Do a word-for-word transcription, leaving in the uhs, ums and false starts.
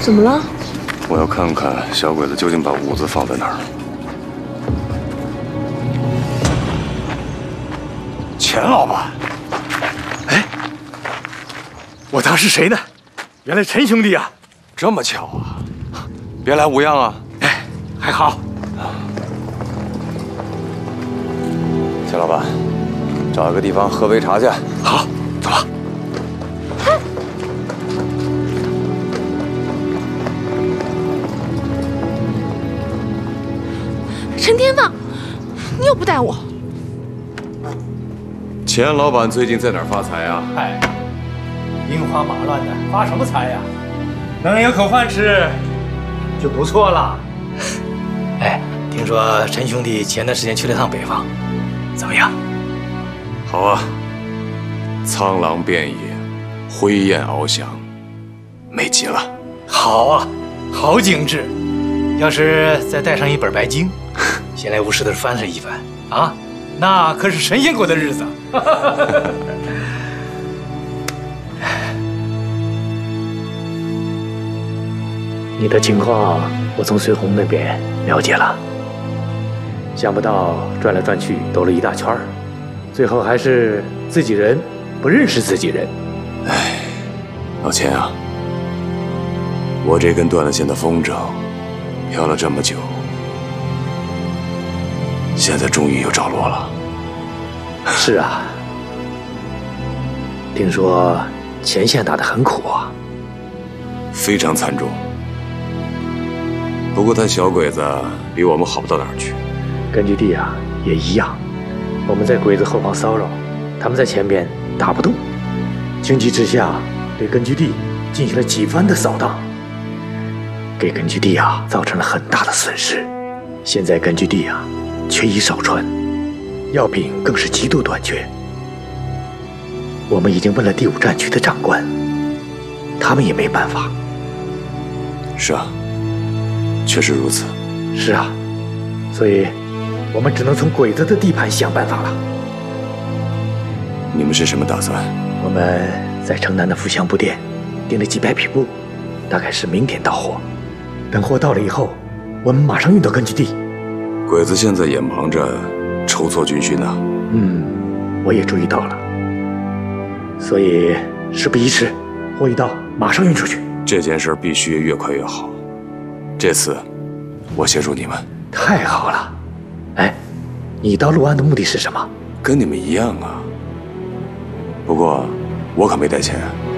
怎么了？ 我要看看小鬼子究竟把物资放在哪儿。 钱老板，哎，我当是谁呢？原来陈兄弟啊！ 这么巧啊！别来无恙啊！ 哎，还好。 钱老板，找一个地方喝杯茶去。 好，走吧。 陈天放，你又不带我。 钱老板最近在哪儿发财啊？ 嗨，兵荒马乱的，发什么财呀？能有口饭吃就不错了。哎，听说陈兄弟前段时间去了趟北方，怎么样？ 好啊，苍狼遍野，灰焰翱翔，美极了。 好啊，好景致。要是再带上一本白经，闲来无事的翻上一翻啊，那可是神仙过的日子。 你的情况我从随红那边了解了，想不到转来转去兜了一大圈儿，最后还是自己人不认识自己人。 哎，老钱啊，我这根断了线的风筝飘了这么久，现在终于有着落了。 是啊，听说前线打得很苦啊， 非常惨重。不过他小鬼子比我们好不到哪儿去。 根据地啊也一样，我们在鬼子后方骚扰，他们在前边打不动，情急之下对根据地进行了几番的扫荡，给根据地啊造成了很大的损失。现在根据地啊缺衣少穿，药品更是极度短缺。我们已经问了第五战区的长官，他们也没办法。 是啊，确实如此。 是啊，所以我们只能从鬼子的地盘想办法了。 你们是什么打算？ 我们在城南的福祥布店订了几百匹布，大概是明天到货。等货到了以后，我们马上运到根据地。 鬼子现在也忙着筹措军训呢。 嗯，我也注意到了。所以事不宜迟，货一到马上运出去。 这件事必须越快越好。这次我协助你们。 太好了。哎，你到陆安的目的是什么？ 跟你们一样啊。不过我可没带钱。